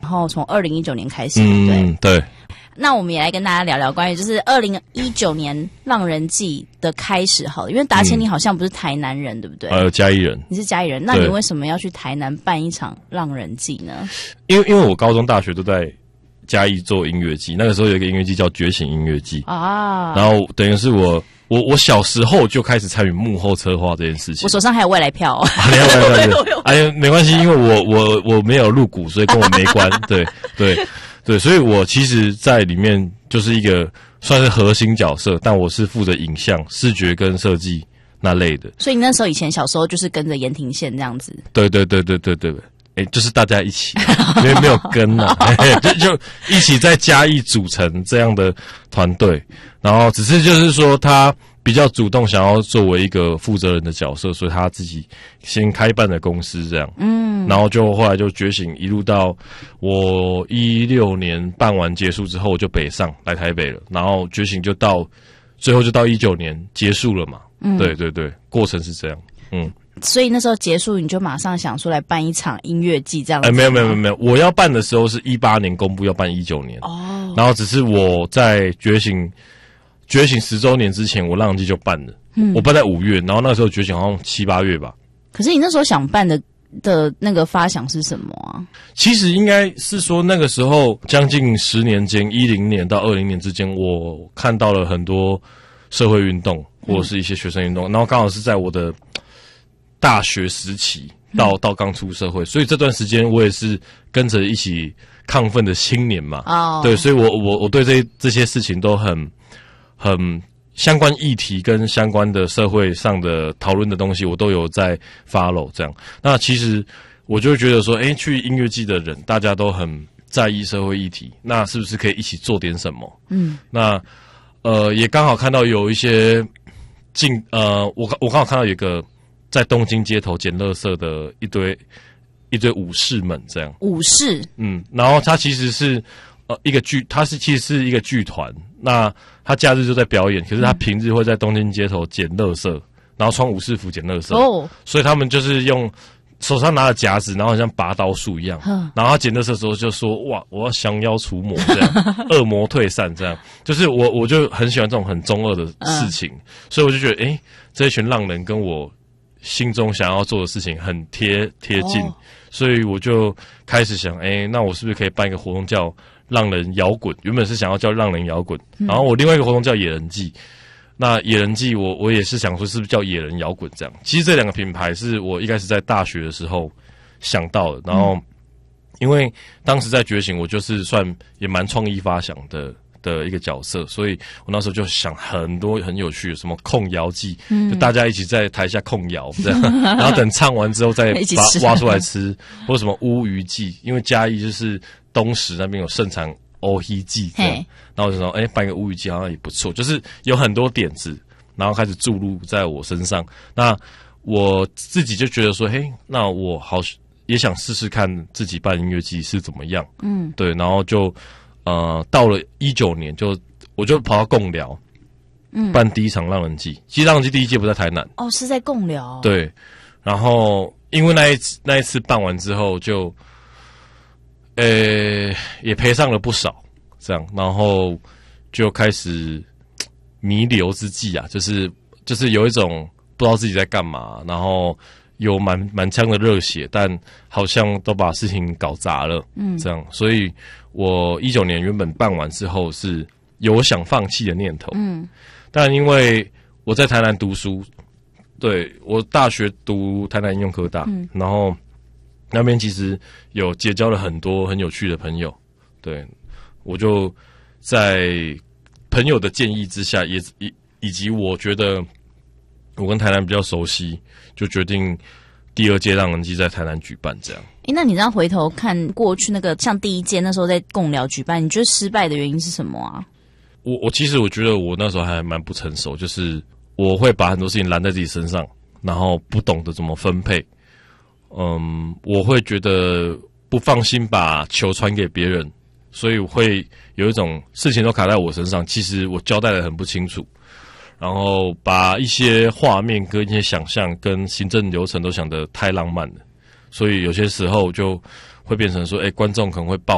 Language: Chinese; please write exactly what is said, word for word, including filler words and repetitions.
后从二零一九年开始，对不对？ 嗯，对。 那我们也来跟大家聊聊关于就是二零一九年浪人季的开始好了，因为达谦你好像不是台南人、嗯、对不对？ 呃，嘉义人。 你是嘉义人，那你为什么要去台南办一场浪人季呢？ 因为因为我高中大学都在嘉义做音乐季，那个时候有一个音乐季叫觉醒音乐季啊，然后等于是我我我小时候就开始参与幕后策划这件事情。 我手上还有未来票、哦， 没有没有没有，哎呀没关系，因为我我我没有入股，所以跟我没关。对对对，所以我其实在里面就是一个算是核心角色，但我是负责影像、视觉跟设计那类的。 所以你那时候以前小时候就是跟着盐庭宪这样子。 对对对对对对。哎、欸，就是大家一起，因为没有跟啊，就就一起在嘉义组成这样的团队，然后只是就是说他比较主动想要作为一个负责人的角色，所以他自己先开办的公司这样，嗯，然后就后来就觉醒，一路到我一六年办完结束之后就北上来台北了，然后觉醒就到最后就到一九年结束了嘛，嗯，对对对，过程是这样，嗯。 所以那时候结束，你就马上想出来办一场音乐季这样子。 哎、欸，没有没有没有没有，我要办的时候是一八年公布要办一九年哦，然后只是我在觉醒觉醒十周年之前，我浪人季就办了，嗯，我办在五月，然后那个时候觉醒好像七八月吧。 可是你那时候想办的的那个发想是什么啊？ 其实应该是说那个时候将近十年间，一零年到二零年之间，我看到了很多社会运动或者是一些学生运动，嗯、然后刚好是在我的大学时期到到刚出社会，所以这段时间我也是跟着一起亢奋的青年嘛。哦，对，所以我我我对这这些事情都很很相关议题跟相关的社会上的讨论的东西，我都有在 follow 这样。那其实我就会觉得说，哎，去音乐季的人大家都很在意社会议题，那是不是可以一起做点什么？嗯，那呃也刚好看到有一些进呃我我刚好看到有一个。在东京街头捡垃圾的一堆一堆武士们，这样武士， 嗯，然后他其实是呃一个剧，他是其实是一个剧团，那他假日就在表演，可是他平日会在东京街头捡垃圾，然后穿武士服捡垃圾，哦，所以他们就是用手上拿着夹子，然后好像拔刀术一样，然后他捡垃圾的时候就说：“哇，我要降妖除魔，这样恶魔退散，这样。”就是我我就很喜欢这种很中二的事情，嗯、所以我就觉得，哎，这一群浪人跟我心中想要做的事情很贴贴近，哦，所以我就开始想，哎，那我是不是可以办一个活动叫浪人摇滚？原本是想要叫浪人摇滚，嗯，然后我另外一个活动叫野人季。那野人季我我也是想说，是不是叫野人摇滚这样？其实这两个品牌是我一开始在大学的时候想到的，然后因为当时在觉醒，我就是算也蛮创意发想的。的一个角色，所以我那时候就想很多很有趣的，什么控窑季，嗯，就大家一起在台下控窑这样，然后等唱完之后再把挖出来吃，或者什么乌鱼季，因为嘉义就是东石那边有盛产乌鱼季这样，然后我就说，哎，办个乌鱼季好像也不错，就是有很多点子，然后开始注入在我身上。那我自己就觉得说，嘿，那我好也想试试看自己办音乐季是怎么样，嗯，对，然后就。呃，到了一九年就我就跑到贡寮，嗯，办第一场浪人季。其实浪人季第一届不在台南， 哦，是在贡寮。 对，然后因为那一次那一次办完之后就，呃，也赔上了不少，这样，然后就开始弥留之际啊，就是就是有一种不知道自己在干嘛，然后有满满腔的热血，但好像都把事情搞砸了，嗯，这样，所以。我一九年原本办完之后是有想放弃的念头，嗯，但因为我在台南读书，对我大学读台南应用科大，嗯，然后那边其实有结交了很多很有趣的朋友，对，我就在朋友的建议之下，也以以及我觉得我跟台南比较熟悉，就决定第二届浪人季在台南举办这样。 诶，那你这样回头看过去那个像第一届那时候在贡寮举办，你觉得失败的原因是什么啊？ 我我其实我觉得我那时候还蛮不成熟，就是我会把很多事情揽在自己身上，然后不懂得怎么分配。嗯，我会觉得不放心把球传给别人，所以我会有一种事情都卡在我身上，其实我交代得很不清楚，然后把一些画面跟一些想象跟行政流程都想得太浪漫了。所以有些时候就会变成说，哎，观众可能会爆